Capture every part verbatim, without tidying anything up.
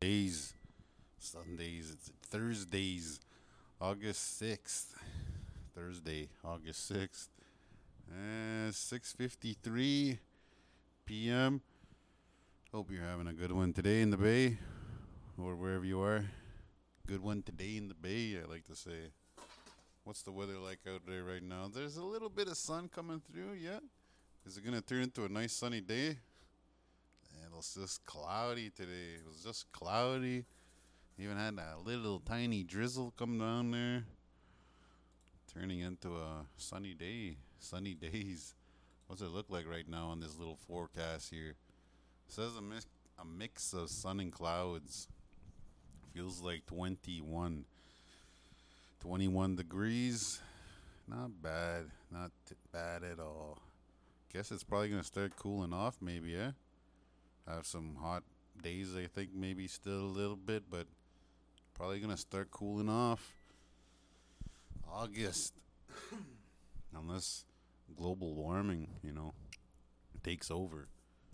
Days, Sundays, it's Thursdays, August sixth. Thursday, August sixth. And six fifty-three p m. Hope you're having a good one today in the Bay or wherever you are. Good one today in the Bay, I like to say. What's the weather like out there right now? There's a little bit of sun coming through, yeah. Is it going to turn into a nice sunny day? And it was just cloudy today. It was just cloudy. Even had a little tiny drizzle come down there, turning into a sunny day. Sunny days. What's it look like right now on this little forecast here? It says a mix, a mix of sun and clouds. Feels like twenty-one. twenty-one degrees. Not bad. Not t- bad at all. Guess it's probably going to start cooling off maybe, eh? Have some hot days, I think, maybe still a little bit, but probably going to start cooling off. August. Unless global warming, you know, takes over.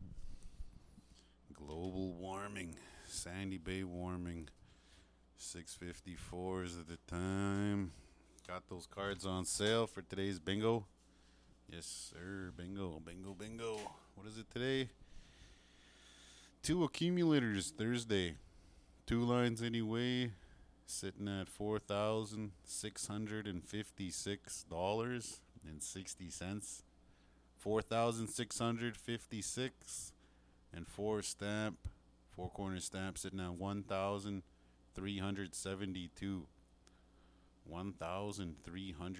Global warming. Sandy Bay warming. six fifty-four is at the time. Got those cards on sale for today's bingo. Yes, sir. Bingo, bingo, bingo. What is it today? Two accumulators Thursday. Two lines anyway. Sitting at four thousand six hundred fifty-six dollars and sixty cents. four thousand six hundred fifty-six and four stamp. Four corner stamp sitting at one thousand three hundred seventy-two. one thousand three hundred